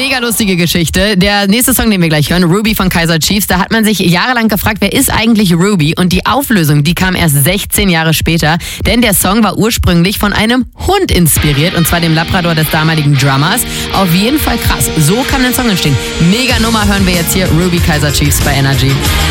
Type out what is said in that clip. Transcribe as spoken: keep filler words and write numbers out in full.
Mega lustige Geschichte. Der nächste Song, den wir gleich hören, Ruby von Kaiser Chiefs, da hat man sich jahrelang gefragt, wer ist eigentlich Ruby? Und die Auflösung, die kam erst sechzehn Jahre später, denn der Song war ursprünglich von einem Hund inspiriert, und zwar dem Labrador des damaligen Drummers. Auf jeden Fall krass. So kann ein Song entstehen. Mega Nummer hören wir jetzt hier, Ruby Kaiser Chiefs bei Energy.